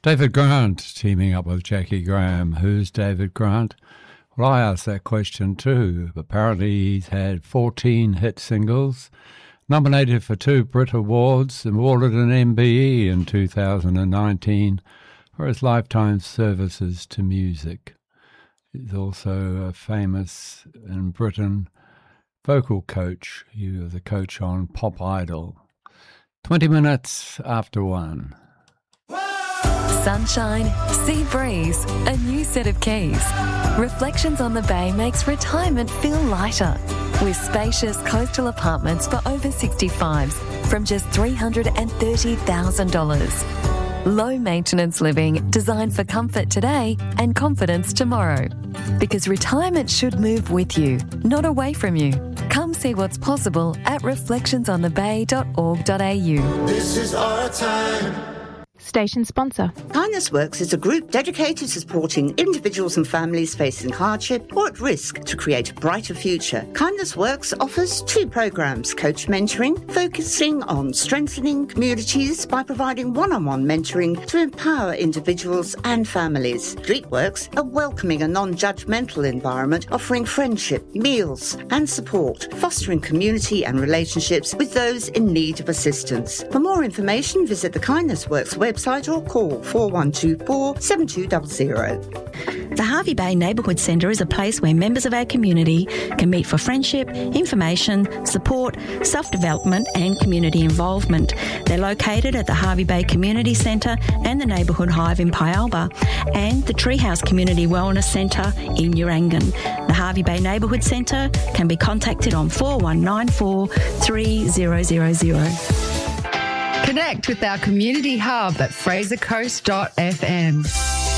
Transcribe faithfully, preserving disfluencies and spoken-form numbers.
David Grant teaming up with Jackie Graham. Who's David Grant? Well, I asked that question too. Apparently he's had fourteen hit singles, nominated for two Brit Awards, awarded an M B E in two thousand nineteen for his lifetime services to music. He's also a famous, in Britain, vocal coach. He was a coach on Pop Idol. twenty minutes after one. Sunshine, sea breeze, a new set of keys. Reflections on the Bay makes retirement feel lighter with spacious coastal apartments for over sixty-fives from just three hundred thirty thousand dollars. Low maintenance living designed for comfort today and confidence tomorrow. Because retirement should move with you, not away from you. Come see what's possible at reflections on the bay dot org dot a u. This is our time. Station sponsor. Kindness Works is a group dedicated to supporting individuals and families facing hardship or at risk to create a brighter future. Kindness Works offers two programs, coach mentoring, focusing on strengthening communities by providing one-on-one mentoring to empower individuals and families. Streetworks, a welcoming and non-judgmental environment offering friendship, meals and support, fostering community and relationships with those in need of assistance. For more information, visit the Kindness Works website or call four one two four, seven two zero zero. The Hervey Bay Neighbourhood Centre is a place where members of our community can meet for friendship, information, support, self-development and community involvement. They're located at the Hervey Bay Community Centre and the Neighbourhood Hive in Pyalba and the Treehouse Community Wellness Centre in Urangan. The Hervey Bay Neighbourhood Centre can be contacted on four one nine four, three zero zero zero. Connect with our community hub at fraser coast dot f m.